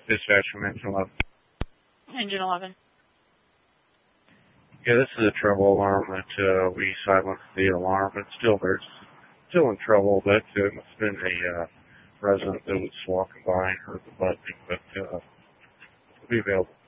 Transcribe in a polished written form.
Dispatch from Engine 11. Engine 11. Yeah, this is a trouble alarm that we silenced the alarm, but there's still in trouble. But it must have been a resident that was walking by and heard the button, but it'll be available.